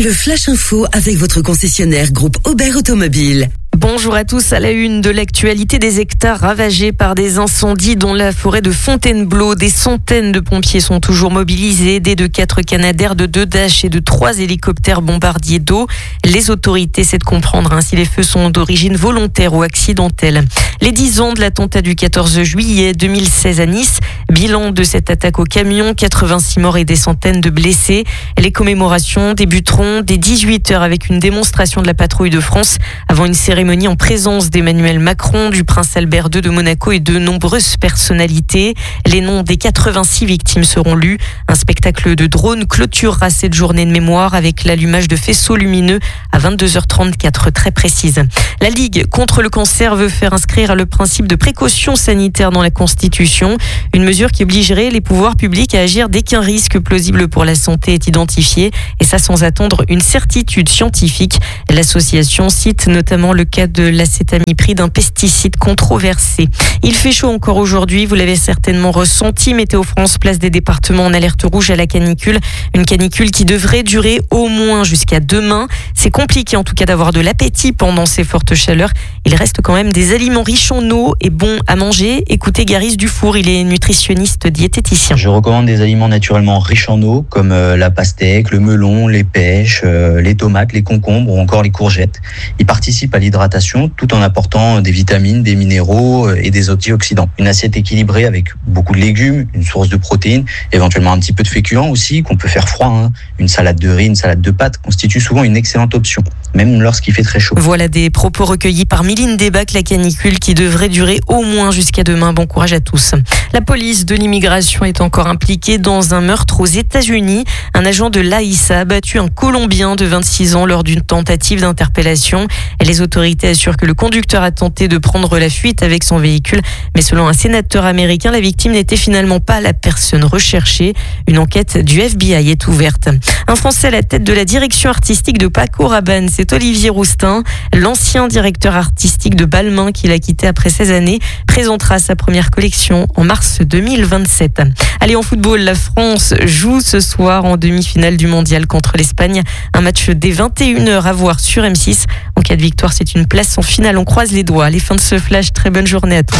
Le Flash Info avec votre concessionnaire groupe Aubert Automobile. Bonjour à tous, à la une de l'actualité, des hectares ravagés par des incendies dont la forêt de Fontainebleau. Des centaines de pompiers sont toujours mobilisés, aidés de 4 Canadair, de 2 Dash et de 3 hélicoptères bombardiers d'eau. Les autorités essaient de comprendre si les feux sont d'origine volontaire ou accidentelle. Les 10 ans de l'attentat du 14 juillet 2016 à Nice. Bilan de cette attaque au camion, 86 morts et des centaines de blessés. Les commémorations débuteront dès 18h avec une démonstration de la patrouille de France avant une cérémonie en présence d'Emmanuel Macron, du prince Albert II de Monaco et de nombreuses personnalités. Les noms des 86 victimes seront lus. Un spectacle de drone clôturera cette journée de mémoire avec l'allumage de faisceaux lumineux à 22h34 très précise. La Ligue contre le cancer veut faire inscrire le principe de précaution sanitaire dans la Constitution. Une mesure qui obligerait les pouvoirs publics à agir dès qu'un risque plausible pour la santé est identifié. Et ça sans attendre une certitude scientifique. L'association cite notamment le cas de l'acétamipride, un pesticide controversé. Il fait chaud encore aujourd'hui, vous l'avez certainement ressenti. Météo France place des départements en alerte rouge à la canicule. Une canicule qui devrait durer au moins jusqu'à demain. C'est compliqué en tout cas d'avoir de l'appétit pendant ces fortes chaleurs. Il reste quand même des aliments riches en eau et bons à manger. Écoutez Garis Dufour, il est nutritionniste diététicien. Je recommande des aliments naturellement riches en eau comme la pastèque, le melon, les pêches, les tomates, les concombres ou encore les courgettes. Ils participent à l'hydratation tout en apportant des vitamines, des minéraux et des antioxydants. Une assiette équilibrée avec beaucoup de légumes, une source de protéines, éventuellement un petit peu de féculents aussi qu'on peut faire froid. Une salade de riz, une salade de pâtes constitue souvent une excellente option, même lorsqu'il fait très chaud. Voilà des propos recueillis par Mylène Debac, la canicule qui devrait durer au moins jusqu'à demain. Bon courage à tous. La police de l'immigration est encore impliquée dans un meurtre aux États-Unis. Un agent de l'AISA a abattu un Colombien de 26 ans lors d'une tentative d'interpellation. Les autorités assurent que le conducteur a tenté de prendre la fuite avec son véhicule. Mais selon un sénateur américain, la victime n'était finalement pas la personne recherchée. Une enquête du FBI est ouverte. Un Français à la tête de la direction artistique de Paco Rabanne, c'est Olivier Roustin. L'ancien directeur artistique de Balmain, qu'il a quitté après 16 années, présentera sa première collection en mars 2027. Allez, en football, la France joue ce soir en demi-finale du mondial contre l'Espagne. Un match dès 21h à voir sur M6. En cas de victoire, c'est une place en finale. On croise les doigts. Les fins de ce flash, très bonne journée à tous.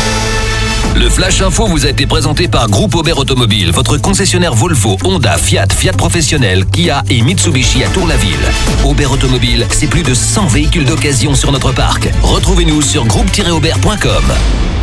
Le Flash Info vous a été présenté par Groupe Aubert Automobile, votre concessionnaire Volvo, Honda, Fiat, Fiat Professionnel, Kia et Mitsubishi à Tour-la-Ville. Aubert Automobile, c'est plus de 100 véhicules d'occasion sur notre parc. Retrouvez-nous sur groupe-aubert.com.